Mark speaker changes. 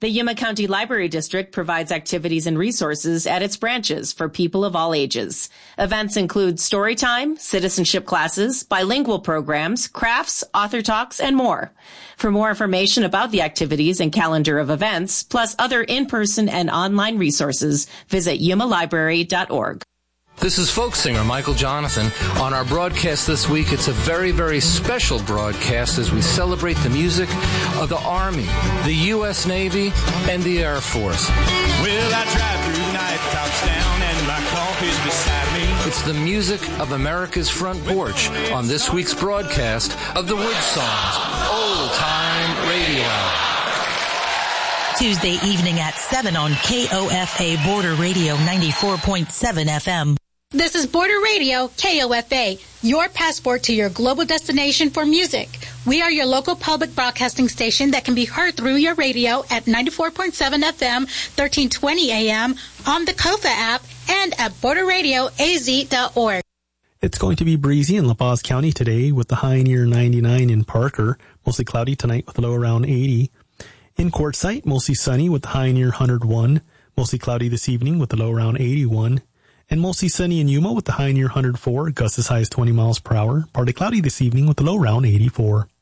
Speaker 1: The Yuma County Library District provides activities and resources at its branches for people of all ages. Events include story time, citizenship classes, bilingual programs, crafts, author talks, and more. For more information about the activities and calendar of events, plus other in-person and online resources, visit yumalibrary.org.
Speaker 2: This is folk singer Michael Jonathan. On our broadcast this week, it's a very, very special broadcast as we celebrate the music of the Army, the U.S. Navy, and the Air Force.
Speaker 3: Well, I drive through the night, tops down, and my coffee's beside me.
Speaker 2: It's the music of America's front porch on this week's broadcast of the Wood Songs Old Time Radio Hour.
Speaker 4: Tuesday evening at 7 on KOFA Border Radio 94.7 FM.
Speaker 5: This is Border Radio, KOFA, your passport to your global destination for music. We are your local public broadcasting station that can be heard through your radio at 94.7 FM, 1320 AM, on the KOFA app, and at borderradioaz.org.
Speaker 6: It's going to be breezy in La Paz County today with the high near 99 in Parker, mostly cloudy tonight with a low around 80. In Quartzsite, mostly sunny with the high near 101, mostly cloudy this evening with the low around 81. And mostly sunny in Yuma with the high near 104, gusts as high as 20 miles per hour. Partly cloudy this evening with the low around 84.